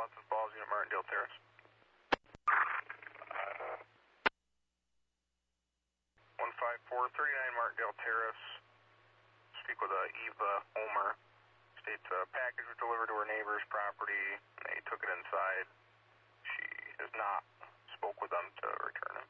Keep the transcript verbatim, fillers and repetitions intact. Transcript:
Watson Falls, Unit Martindale Terrace. one five four three nine Martindale Terrace. Speak with uh, Eva Omer. States a package was delivered to her neighbor's property. They took it inside. She has not spoke with them to return it.